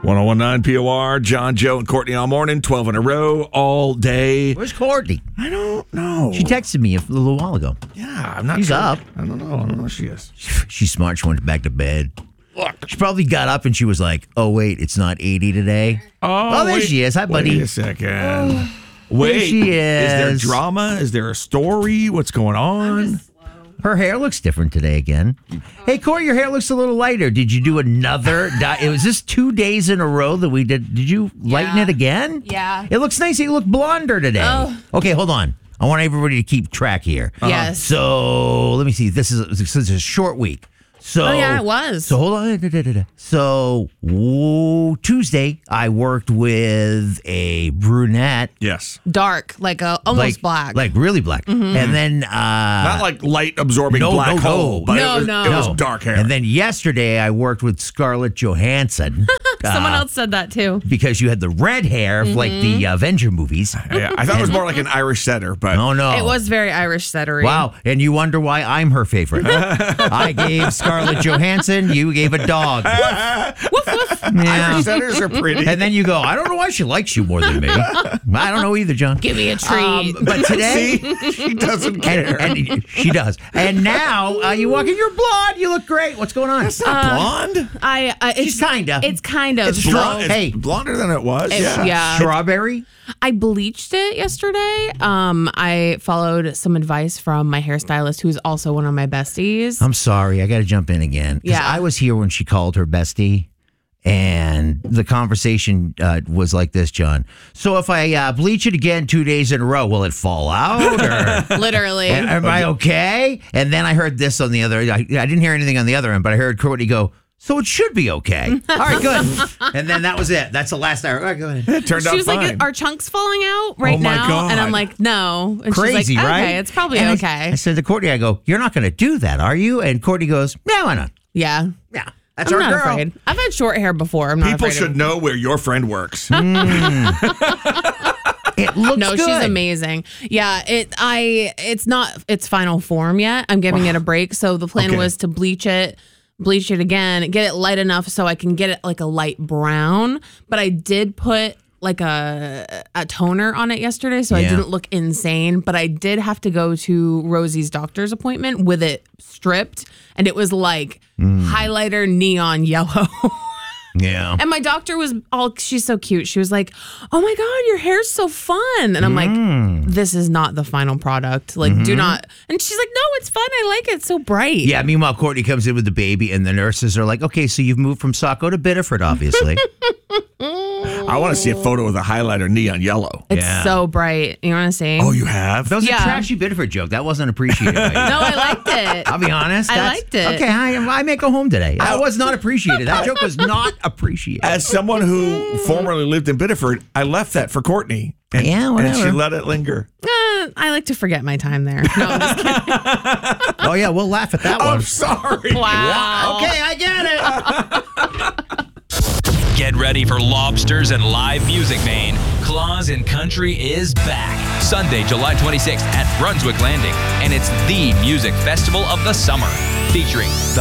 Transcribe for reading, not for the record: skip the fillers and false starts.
1019 POR, John, Joe, and Courtney all morning, 12 in a row, all day. Where's Courtney? I don't know. She texted me a little while ago. Yeah, I'm not She's sure. up. I don't know where she is. She's smart. She went back to bed. She probably got up and she was like, oh, wait, it's not 80 today. Oh, there she is. Hi, buddy. Wait a second. Wait. There she is. Is there drama? Is there a story? What's going on? Her hair looks different today again. Hey, Corey, your hair looks a little lighter. Did you do another? Was this 2 days in a row that we did? Did you lighten it again? Yeah. It looks nice. You look blonder today. Oh. Okay, hold on. I want everybody to keep track here. Yes. So let me see. This is a short week. So, Oh, yeah, it was. So hold on. So Tuesday, I worked with a brunette. Yes. Dark, like almost black. Like really black. Mm-hmm. And then... Not like light absorbing black hole, but it was dark hair. And then yesterday, I worked with Scarlett Johansson. Someone else said that too. Because you had the red hair, like the Avenger movies. Yeah, I thought it was more like an Irish setter, but... Oh, no. It was very Irish settery. Wow. And you wonder why I'm her favorite. I gave Scarlett Johansson, you gave a dog. Woof, woof. Yeah. Irish setters are pretty. And then you go, I don't know why she likes you more than me. I don't know either, John. Give me a treat. But today... See? She doesn't care. And she does. And now you walk in, you're blonde. You look great. What's going on? It's not blonde. She's kinda. It's kind of. It's blonde. Hey. It's blonder than it was. Yeah. Strawberry? I bleached it yesterday. I followed some advice from my hairstylist, who is also one of my besties. I'm sorry. I got to jump in again. 'Cause Yeah. I was here when she called her bestie. And the conversation was like this, John. So if I bleach it again 2 days in a row, will it fall out? Or Literally. am I okay? And then I heard this on the other. I didn't hear anything on the other end, but I heard Courtney go, so it should be okay. All right, good. And then that was it. That's the last hour. All right, go ahead. It turned She out was fine. like, are chunks falling out right Oh, my now? God. And I'm like, no. And Crazy, she's like, right? okay, it's probably And okay. I said to Courtney, I go, you're not going to do that, are you? And Courtney goes, yeah, why not? Yeah. Yeah, that's I'm our not girl. afraid. I've had short hair before. I'm not People afraid should of know where your friend works. It looks No, good. she's amazing. Yeah, it's not its final form yet. I'm giving it a break. So the plan Okay. was to bleach it again, get it light enough so I can get it like a light brown. But I did put like a toner on it yesterday, so I Yeah. didn't look insane. But I did have to go to Rosie's doctor's appointment with it stripped, and it was like highlighter neon yellow. Yeah. And my doctor was she's so cute. She was like, oh my God, your hair's so fun. And I'm like, this is not the final product. Like, do not. And she's like, no, it's fun. I like it. It's so bright. Yeah, meanwhile, Courtney comes in with the baby, and the nurses are like, okay, so you've moved from Saco to Biddeford, obviously. I want to see a photo with a highlighter neon yellow. It's Yeah. so bright. You want to see? Oh, you have? That was a Yeah. trashy Biddeford joke. That wasn't appreciated by you. No, I liked it. I'll be honest. I That's- liked it. Okay, I make a home today. That was not appreciated. That joke was not appreciated. As someone who formerly lived in Biddeford, I left that for Courtney. And, Yeah, and whatever. she let it linger. I like to forget my time there. No, I'm just kidding. Oh, yeah, we'll laugh at that I'm one. sorry. Wow. Okay, I get it. Get ready for lobsters and live music, Maine. Claus and Country is back. Sunday, July 26th at Brunswick Landing. And it's the music festival of the summer. Featuring the